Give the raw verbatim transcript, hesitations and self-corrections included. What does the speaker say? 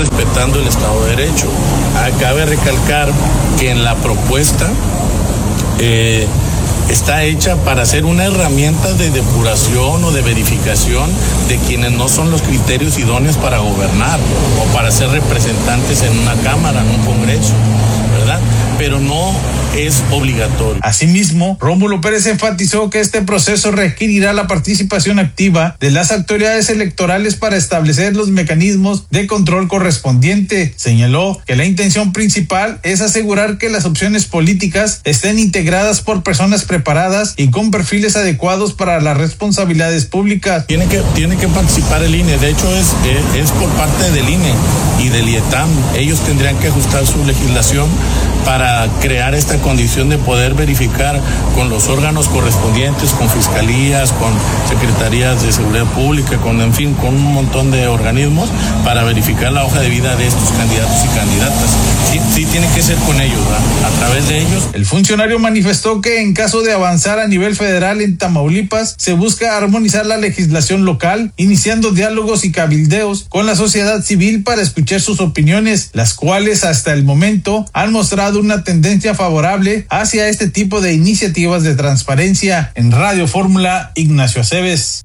respetando el Estado de Derecho. Cabe recalcar que en la propuesta eh, está hecha para ser una herramienta de depuración o de verificación de quienes no son los criterios idóneos para gobernar o para ser representantes en una Cámara, en un Congreso, ¿verdad? Pero no es obligatorio. Asimismo, Rómulo Pérez enfatizó que este proceso requerirá la participación activa de las autoridades electorales para establecer los mecanismos de control correspondiente. Señaló que la intención principal es asegurar que las opciones políticas estén integradas por personas preparadas y con perfiles adecuados para las responsabilidades públicas. Tiene que, tiene que participar el I N E, de hecho es, es, es por parte del I N E y del I E T A M. Ellos tendrían que ajustar su legislación para crear esta condición de poder verificar con los órganos correspondientes, con fiscalías, con secretarías de seguridad pública, con, en fin, con un montón de organismos para verificar la hoja de vida de estos candidatos y candidatas. Sí, sí tiene que ser con ellos, ¿verdad? A través de ellos. El funcionario manifestó que en caso de avanzar a nivel federal en Tamaulipas, se busca armonizar la legislación local, iniciando diálogos y cabildeos con la sociedad civil para escuchar sus opiniones, las cuales hasta el momento han mostrado una tendencia favorable hacia este tipo de iniciativas de transparencia. En Radio Fórmula, Ignacio Aceves.